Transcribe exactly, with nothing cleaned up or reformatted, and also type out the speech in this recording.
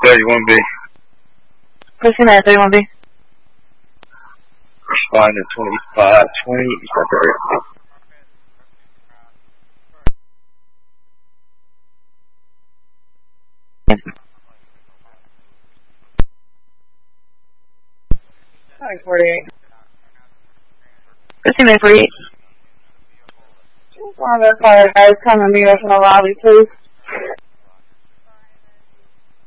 thirty-one B. Christina, thirty-one B. Responding to twenty-five twenty. You got that right. Nine forty-eight. Christina, forty-eight. Just one of the car guys come and meet us in the lobby, please.